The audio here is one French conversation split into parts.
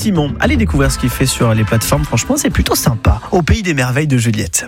Simon. Allez découvrir ce qu'il fait sur les plateformes. Franchement, c'est plutôt sympa. Au pays des merveilles de Juliette.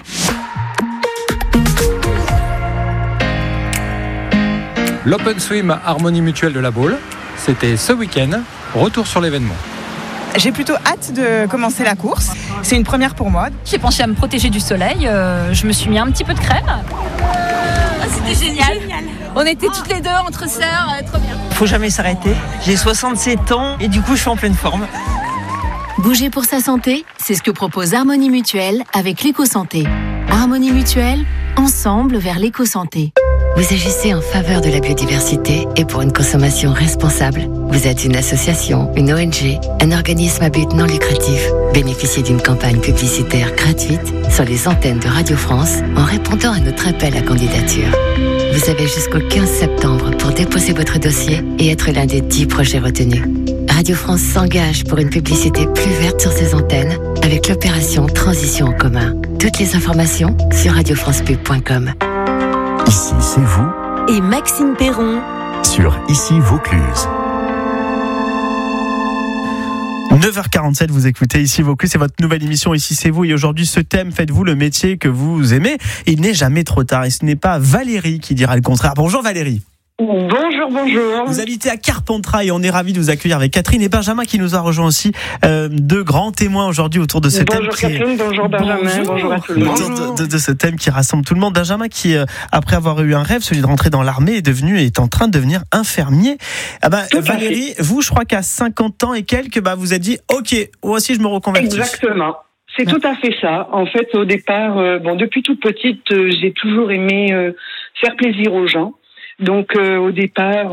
L'Open Swim Harmonie Mutuelle de La Baule, c'était ce week-end. Retour sur l'événement. J'ai plutôt hâte de commencer la course. C'est une première pour moi. J'ai pensé à me protéger du soleil. Je me suis mis un petit peu de crème. C'était génial. On était toutes les deux entre sœurs, trop bien. Faut jamais s'arrêter. J'ai 67 ans et du coup je suis en pleine forme. Bouger pour sa santé, c'est ce que propose Harmonie Mutuelle avec l'éco-santé. Harmonie Mutuelle, ensemble vers l'éco-santé. Vous agissez en faveur de la biodiversité et pour une consommation responsable. Vous êtes une association, une ONG, un organisme à but non lucratif. Bénéficiez d'une campagne publicitaire gratuite sur les antennes de Radio France en répondant à notre appel à candidature. Vous avez jusqu'au 15 septembre pour déposer votre dossier et être l'un des 10 projets retenus. Radio France s'engage pour une publicité plus verte sur ses antennes avec l'opération Transition en commun. Toutes les informations sur radiofrancepub.com. Ici, c'est vous. Et Maxime Perron Sur Ici Vaucluse. 9h47, vous écoutez Ici Vaucluse, c'est votre nouvelle émission Ici c'est vous. Et aujourd'hui, ce thème, faites-vous le métier que vous aimez. Il n'est jamais trop tard et ce n'est pas Valérie qui dira le contraire. Bonjour Valérie. Bonjour. Vous habitez à Carpentras et on est ravis de vous accueillir avec Catherine et Benjamin qui nous a rejoint aussi. Deux grands témoins aujourd'hui autour de ce thème. Bonjour Catherine, bonjour Benjamin, bonjour à tout le monde. Autour de ce thème qui rassemble tout le monde. Benjamin qui, après avoir eu un rêve, celui de rentrer dans l'armée, est en train de devenir infirmier. Valérie, vous, je crois qu'à 50 ans et quelques, vous êtes dit, ok, moi aussi je me reconvertis. Exactement. C'est tout à fait ça. En fait, au départ, depuis toute petite, j'ai toujours aimé faire plaisir aux gens. Donc au départ,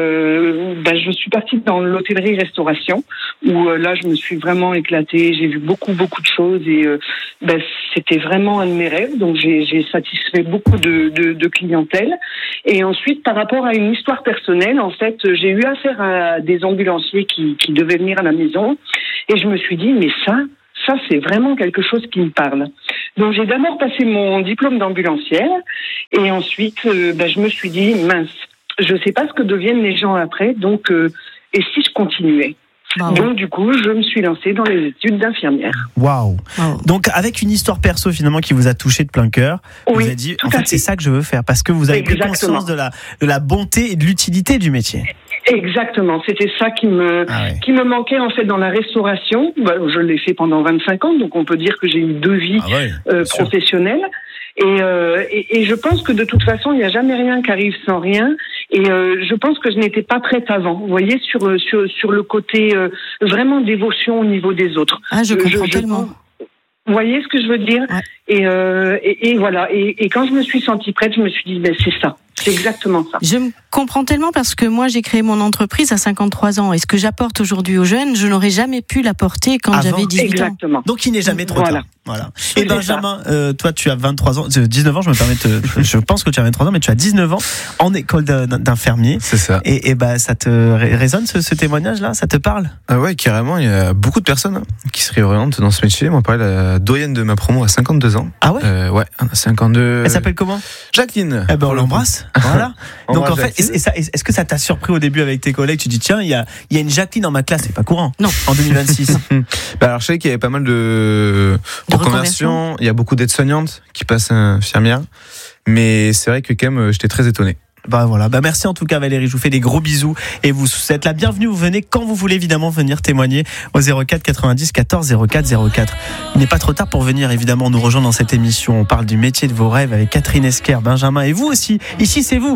je suis partie dans l'hôtellerie-restauration où là je me suis vraiment éclatée. J'ai vu beaucoup de choses et c'était vraiment un de mes rêves. Donc j'ai satisfait beaucoup de clientèle. Et ensuite, par rapport à une histoire personnelle, en fait, j'ai eu affaire à des ambulanciers qui devaient venir à la maison et je me suis dit mais ça c'est vraiment quelque chose qui me parle. Donc j'ai d'abord passé mon diplôme d'ambulancière et ensuite je me suis dit mince, je sais pas ce que deviennent les gens après, donc et si je continuais. Donc du coup je me suis lancée dans les études d'infirmière. Waouh. Donc avec une histoire perso finalement qui vous a touché de plein cœur, vous avez dit en fait c'est ça que je veux faire parce que vous avez pris conscience de la bonté et de l'utilité du métier. Exactement, c'était ça qui me manquait en fait dans la restauration. Je l'ai fait pendant 25 ans, donc on peut dire que j'ai eu 2 vies professionnelles. Et je pense que de toute façon, il n'y a jamais rien qui arrive sans rien. Et je pense que je n'étais pas prête avant. Vous voyez, sur le côté vraiment dévotion au niveau des autres. Je comprends tellement. Vous voyez ce que je veux dire ? Et voilà. Et quand je me suis sentie prête, je me suis dit, c'est ça. C'est exactement ça. Je me comprends tellement parce que moi, j'ai créé mon entreprise à 53 ans. Et ce que j'apporte aujourd'hui aux jeunes, je n'aurais jamais pu l'apporter quand j'avais 18 exactement. ans. Donc, il n'est jamais trop tard. Voilà. Et Benjamin, toi, tu as 23 ans, 19 ans, je pense que tu as 23 ans, mais tu as 19 ans en école d'infirmier. C'est ça. Et ça te résonne ce témoignage-là? Ça te parle? Ouais, carrément. Il y a beaucoup de personnes qui se réorientent dans ce métier. Moi, pareil, la doyenne de ma promo a 52 ans. Ah ouais? Ouais, 52. Elle s'appelle comment? Jacqueline. On l'embrasse. Voilà. Donc en fait, est-ce que ça t'a surpris au début avec tes collègues? Tu dis tiens, il y a une Jacqueline dans ma classe, c'est pas courant. Non. En 2026. Alors je sais qu'il y avait pas mal de reconversions. Il y a beaucoup d'aides-soignantes qui passent infirmières, mais c'est vrai que quand même j'étais très étonné. Voilà. Merci en tout cas Valérie, je vous fais des gros bisous et vous êtes la bienvenue, vous venez quand vous voulez évidemment venir témoigner au 04 90 14 04 04. Il n'est pas trop tard pour venir évidemment nous rejoindre dans cette émission. On parle du métier de vos rêves avec Catherine Esquer, Benjamin et vous aussi. Ici c'est vous.